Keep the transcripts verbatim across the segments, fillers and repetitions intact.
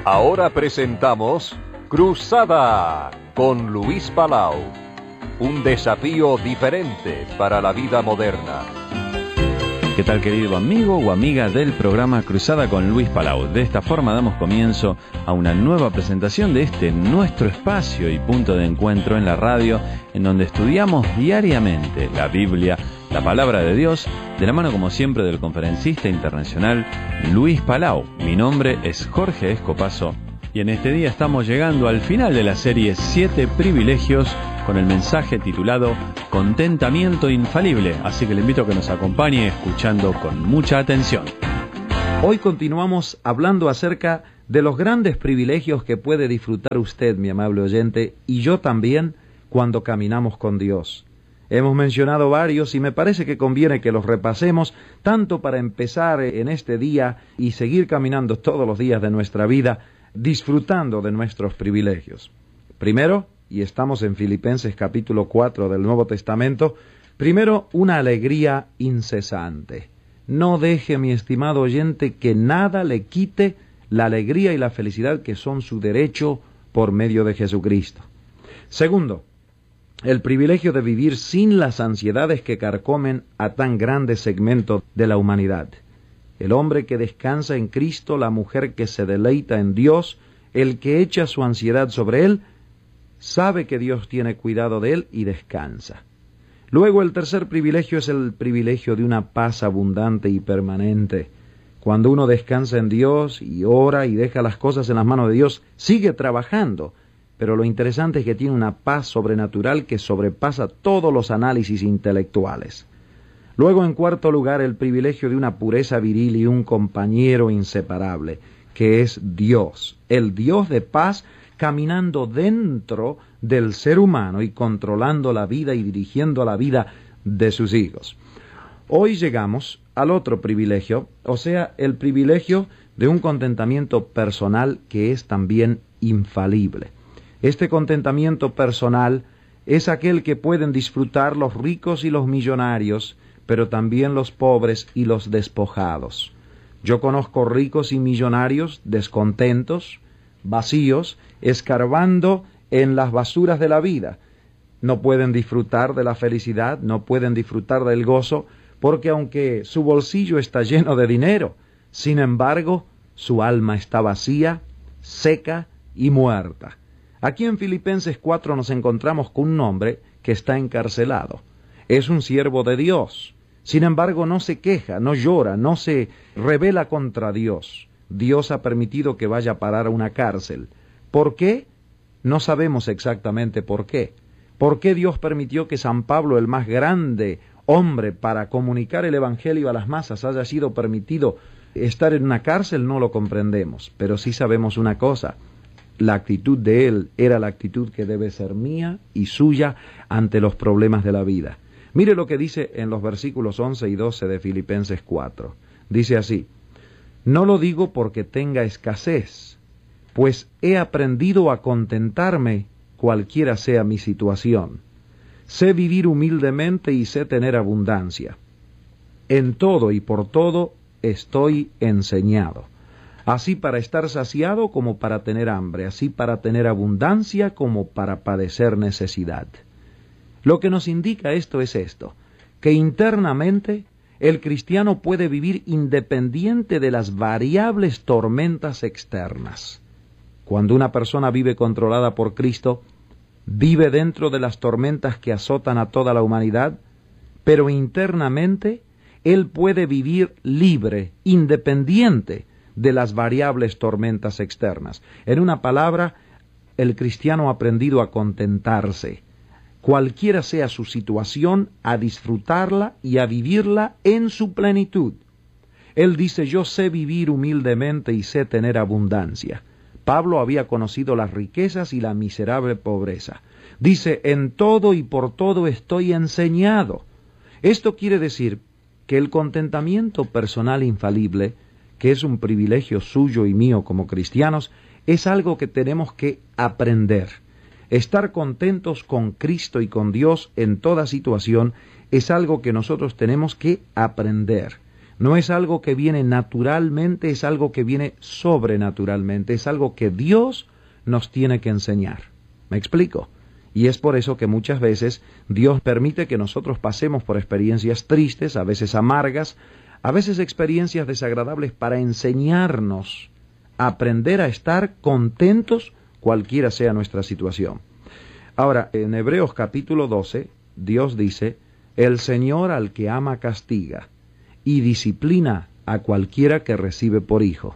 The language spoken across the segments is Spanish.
Ahora presentamos Cruzada con Luis Palau. Un desafío diferente para la vida moderna. ¿Qué tal, querido amigo o amiga del programa Cruzada con Luis Palau? De esta forma damos comienzo a una nueva presentación de este nuestro espacio y punto de encuentro en la radio, en donde estudiamos diariamente la Biblia, la palabra de Dios, de la mano como siempre del conferencista internacional Luis Palau. Mi nombre es Jorge Escopazo y en este día estamos llegando al final de la serie Siete Privilegios con el mensaje titulado Contentamiento Infalible, así que le invito a que nos acompañe escuchando con mucha atención. Hoy continuamos hablando acerca de los grandes privilegios que puede disfrutar usted, mi amable oyente, y yo también cuando caminamos con Dios. Hemos mencionado varios y me parece que conviene que los repasemos, tanto para empezar en este día y seguir caminando todos los días de nuestra vida, disfrutando de nuestros privilegios. Primero, y estamos en Filipenses capítulo cuatro del Nuevo Testamento, primero, una alegría incesante. No deje, mi estimado oyente, que nada le quite la alegría y la felicidad que son su derecho por medio de Jesucristo. Segundo, el privilegio de vivir sin las ansiedades que carcomen a tan grande segmento de la humanidad. El hombre que descansa en Cristo, la mujer que se deleita en Dios, el que echa su ansiedad sobre Él, sabe que Dios tiene cuidado de él y descansa. Luego, el tercer privilegio es el privilegio de una paz abundante y permanente. Cuando uno descansa en Dios y ora y deja las cosas en las manos de Dios, sigue trabajando, pero lo interesante es que tiene una paz sobrenatural que sobrepasa todos los análisis intelectuales. Luego, en cuarto lugar, el privilegio de una pureza viril y un compañero inseparable, que es Dios, el Dios de paz, caminando dentro del ser humano y controlando la vida y dirigiendo la vida de sus hijos. Hoy llegamos al otro privilegio, o sea, el privilegio de un contentamiento personal que es también infalible. Este contentamiento personal es aquel que pueden disfrutar los ricos y los millonarios, pero también los pobres y los despojados. Yo conozco ricos y millonarios descontentos, vacíos, escarbando en las basuras de la vida. No pueden disfrutar de la felicidad, no pueden disfrutar del gozo, porque aunque su bolsillo está lleno de dinero, sin embargo, su alma está vacía, seca y muerta. Aquí en Filipenses cuatro nos encontramos con un hombre que está encarcelado. Es un siervo de Dios. Sin embargo, no se queja, no llora, no se rebela contra Dios. Dios ha permitido que vaya a parar a una cárcel. ¿Por qué? No sabemos exactamente por qué. ¿Por qué Dios permitió que San Pablo, el más grande hombre para comunicar el Evangelio a las masas, haya sido permitido estar en una cárcel? No lo comprendemos, pero sí sabemos una cosa. La actitud de él era la actitud que debe ser mía y suya ante los problemas de la vida. Mire lo que dice en los versículos once y doce de Filipenses cuatro. Dice así: no lo digo porque tenga escasez, pues he aprendido a contentarme cualquiera sea mi situación. Sé vivir humildemente y sé tener abundancia. En todo y por todo estoy enseñado, así para estar saciado como para tener hambre, así para tener abundancia como para padecer necesidad. Lo que nos indica esto es esto, que internamente el cristiano puede vivir independiente de las variables tormentas externas. Cuando una persona vive controlada por Cristo, vive dentro de las tormentas que azotan a toda la humanidad, pero internamente él puede vivir libre, independiente de las variables tormentas externas. En una palabra, el cristiano ha aprendido a contentarse, cualquiera sea su situación, a disfrutarla y a vivirla en su plenitud. Él dice: yo sé vivir humildemente y sé tener abundancia. Pablo había conocido las riquezas y la miserable pobreza. Dice: en todo y por todo estoy enseñado. Esto quiere decir que el contentamiento personal infalible, que es un privilegio suyo y mío como cristianos, es algo que tenemos que aprender. Estar contentos con Cristo y con Dios en toda situación es algo que nosotros tenemos que aprender. No es algo que viene naturalmente, es algo que viene sobrenaturalmente, es algo que Dios nos tiene que enseñar. ¿Me explico? Y es por eso que muchas veces Dios permite que nosotros pasemos por experiencias tristes, a veces amargas, a veces experiencias desagradables para enseñarnos a aprender a estar contentos cualquiera sea nuestra situación. Ahora, en Hebreos capítulo doce, Dios dice, el Señor al que ama castiga y disciplina a cualquiera que recibe por hijo.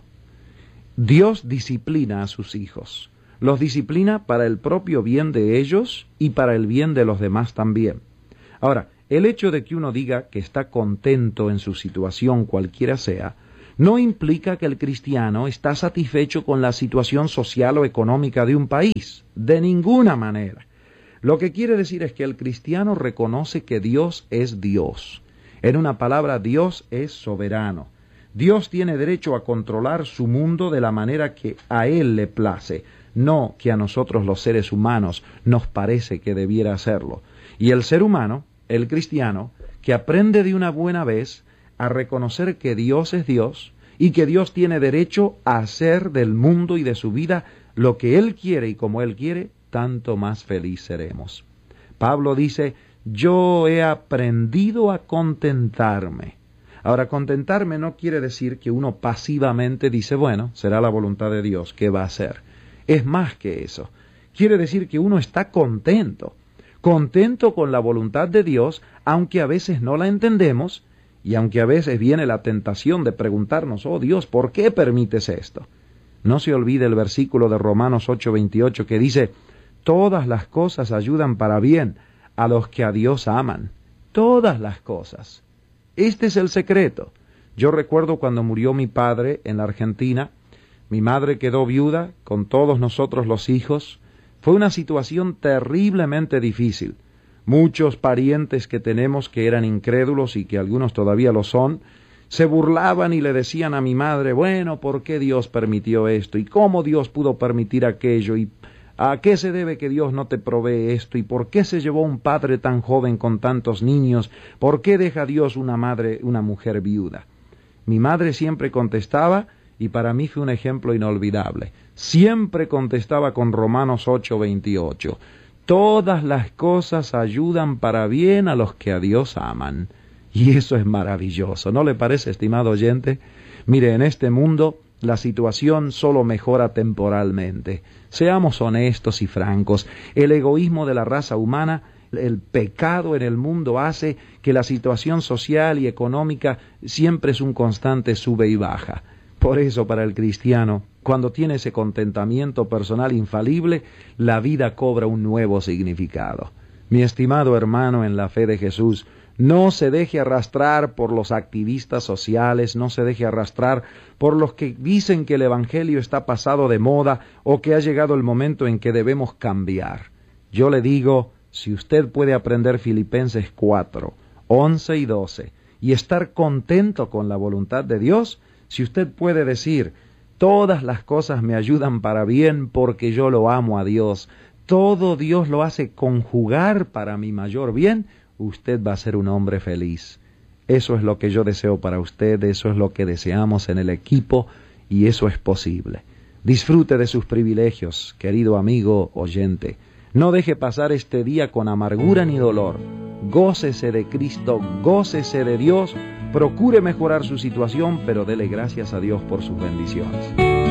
Dios disciplina a sus hijos. Los disciplina para el propio bien de ellos y para el bien de los demás también. Ahora, el hecho de que uno diga que está contento en su situación cualquiera sea, no implica que el cristiano está satisfecho con la situación social o económica de un país, de ninguna manera. Lo que quiere decir es que el cristiano reconoce que Dios es Dios. En una palabra, Dios es soberano. Dios tiene derecho a controlar su mundo de la manera que a Él le place, no que a nosotros los seres humanos nos parece que debiera hacerlo. Y el ser humano, el cristiano, que aprende de una buena vez a reconocer que Dios es Dios y que Dios tiene derecho a hacer del mundo y de su vida lo que Él quiere y como Él quiere, tanto más feliz seremos. Pablo dice, yo he aprendido a contentarme. Ahora, contentarme no quiere decir que uno pasivamente dice, bueno, será la voluntad de Dios, ¿qué va a hacer? Es más que eso. Quiere decir que uno está contento, contento con la voluntad de Dios, aunque a veces no la entendemos, y aunque a veces viene la tentación de preguntarnos, oh Dios, ¿por qué permites esto? No se olvide el versículo de Romanos ocho veintiocho que dice, todas las cosas ayudan para bien a los que a Dios aman. Todas las cosas. Este es el secreto. Yo recuerdo cuando murió mi padre en la Argentina, mi madre quedó viuda con todos nosotros los hijos. Fue una situación terriblemente difícil. Muchos parientes que tenemos que eran incrédulos y que algunos todavía lo son, se burlaban y le decían a mi madre, bueno, ¿por qué Dios permitió esto? ¿Y cómo Dios pudo permitir aquello? ¿Y a qué se debe que Dios no te provee esto? ¿Y por qué se llevó un padre tan joven con tantos niños? ¿Por qué deja Dios una madre, una mujer viuda? Mi madre siempre contestaba, y para mí fue un ejemplo inolvidable, siempre contestaba con Romanos ocho veintiocho. Todas las cosas ayudan para bien a los que a Dios aman. Y eso es maravilloso, ¿no le parece, estimado oyente? Mire, en este mundo la situación solo mejora temporalmente. Seamos honestos y francos. El egoísmo de la raza humana, el pecado en el mundo hace que la situación social y económica siempre es un constante sube y baja. Por eso, para el cristiano, cuando tiene ese contentamiento personal infalible, la vida cobra un nuevo significado. Mi estimado hermano en la fe de Jesús, no se deje arrastrar por los activistas sociales, no se deje arrastrar por los que dicen que el Evangelio está pasado de moda o que ha llegado el momento en que debemos cambiar. Yo le digo, si usted puede aprender Filipenses cuatro, once y doce y estar contento con la voluntad de Dios, si usted puede decir, todas las cosas me ayudan para bien porque yo lo amo a Dios, todo Dios lo hace conjugar para mi mayor bien, usted va a ser un hombre feliz. Eso es lo que yo deseo para usted, eso es lo que deseamos en el equipo y eso es posible. Disfrute de sus privilegios, querido amigo oyente. No deje pasar este día con amargura ni dolor. Gócese de Cristo, gócese de Dios, procure mejorar su situación, pero dele gracias a Dios por sus bendiciones.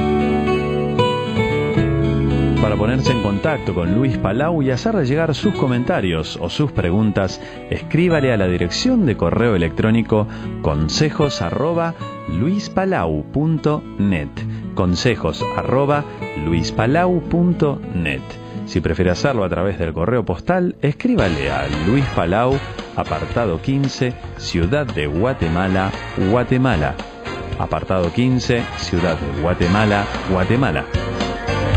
Para ponerse en contacto con Luis Palau y hacerle llegar sus comentarios o sus preguntas, escríbale a la dirección de correo electrónico consejos arroba luispalau punto net. Consejos arroba luispalau punto net. Si prefiere hacerlo a través del correo postal, escríbale a Luis Palau, apartado quince, Ciudad de Guatemala, Guatemala. Apartado quince, Ciudad de Guatemala, Guatemala.